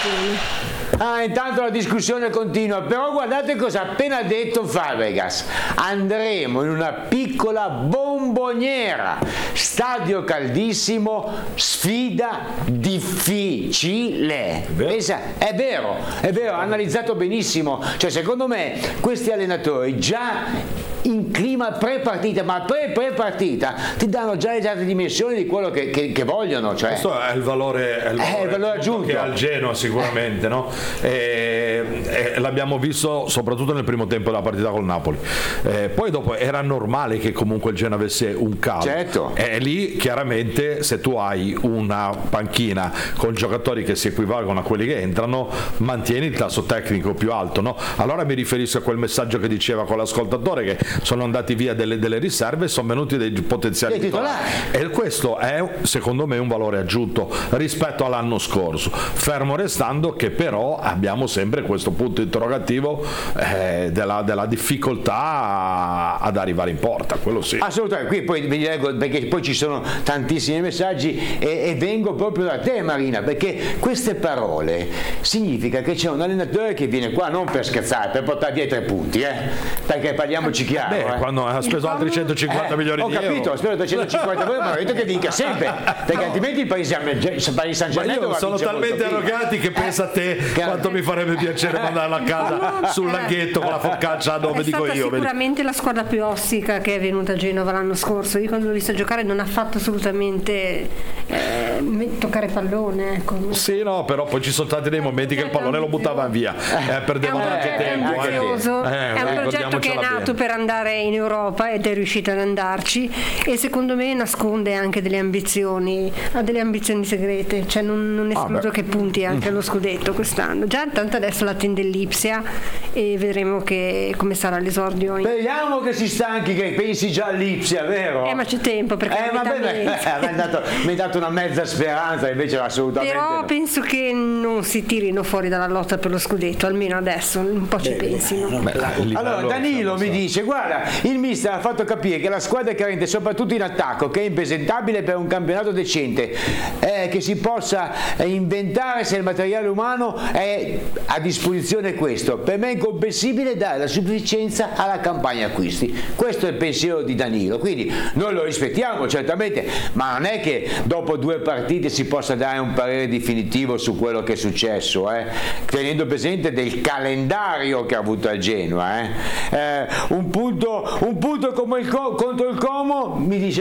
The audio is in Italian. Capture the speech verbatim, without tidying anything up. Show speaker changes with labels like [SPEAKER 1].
[SPEAKER 1] Ah, intanto la discussione continua, però guardate cosa ha appena detto Fabregas: andremo in una piccola bomboniera, stadio caldissimo, sfida difficile. Pensa, è vero, è vero, ha analizzato benissimo. Cioè, secondo me questi allenatori già in clima pre-partita, ma pre-pre-partita ti danno già le esatte dimensioni di quello che, che, che vogliono. Cioè.
[SPEAKER 2] Questo è il valore, è il valore,
[SPEAKER 1] è il valore aggiunto
[SPEAKER 2] che ha il Genoa sicuramente, no? E, e l'abbiamo visto soprattutto nel primo tempo della partita col Napoli. E poi dopo era normale che comunque il Genoa avesse un calo.
[SPEAKER 1] Certo.
[SPEAKER 2] E lì chiaramente se tu hai una panchina con giocatori che si equivalgono a quelli che entrano, mantieni il tasso tecnico più alto, no? Allora mi riferisco a quel messaggio che diceva con l'ascoltatore, che sono andati via delle, delle riserve e sono venuti dei potenziali titolari, e questo è secondo me un valore aggiunto rispetto all'anno scorso, fermo restando che però abbiamo sempre questo punto interrogativo eh, della, della difficoltà ad arrivare in porta, quello sì.
[SPEAKER 1] Assolutamente. Qui poi vi leggo, perché poi ci sono tantissimi messaggi e, e vengo proprio da te, Marina, perché queste parole significa che c'è un allenatore che viene qua non per scherzare, per portare via i tre punti, eh? Perché parliamoci chiaro.
[SPEAKER 2] Beh,
[SPEAKER 1] eh.
[SPEAKER 2] quando ha speso altri centocinquanta
[SPEAKER 1] eh,
[SPEAKER 2] milioni di euro.
[SPEAKER 1] Ho capito, ho speso trecentocinquanta milioni, ma ho detto che vinca sempre, perché no. altrimenti il Paris Saint-Germain.
[SPEAKER 2] Ma io sono talmente arroganti che pensa a te eh, quanto mi farebbe piacere mandarla a casa no, sul laghetto con la focaccia dove dico io.
[SPEAKER 3] È sicuramente vedi? La squadra più ostica che è venuta a Genova l'anno scorso. Io quando l'ho vista giocare non ha fatto assolutamente eh, toccare pallone. Ecco.
[SPEAKER 2] Sì, no, però poi ci sono stati dei momenti che il pallone lo buttava via, eh, perdevano anche tempo.
[SPEAKER 3] È un,
[SPEAKER 2] eh,
[SPEAKER 3] è un progetto che è nato
[SPEAKER 2] bene.
[SPEAKER 3] per andare in Europa ed è riuscito ad andarci, e secondo me nasconde anche delle ambizioni, ha delle ambizioni segrete, cioè non, non escludo ah, che punti anche allo scudetto quest'anno. Già tanto adesso l'attende l'Ipsia e vedremo che, come sarà l'esordio. In...
[SPEAKER 1] Speriamo che si stanchi, che pensi già all'Ipsia, vero?
[SPEAKER 3] Eh, ma c'è tempo perché
[SPEAKER 1] eh, vabbè, beh, mi hai dato, dato una mezza speranza, invece assolutamente
[SPEAKER 3] però
[SPEAKER 1] no.
[SPEAKER 3] Penso che non si tirino fuori dalla lotta per lo scudetto, almeno adesso un po' ci beh, pensino.
[SPEAKER 1] Beh, allora Danilo mi dice: guarda, il mister ha fatto capire che la squadra è carente soprattutto in attacco, che è impresentabile per un campionato decente, eh, che si possa eh, inventare se il materiale umano è a disposizione. Questo per me è incomprensibile, dare la sufficienza alla campagna acquisti. Questo è il pensiero di Danilo, quindi noi lo rispettiamo certamente, ma non è che dopo due partite si possa dare un parere definitivo su quello che è successo, eh? tenendo presente del calendario che ha avuto al Genoa. Eh? Eh, un punto, un punto come il co- contro il Como mi dice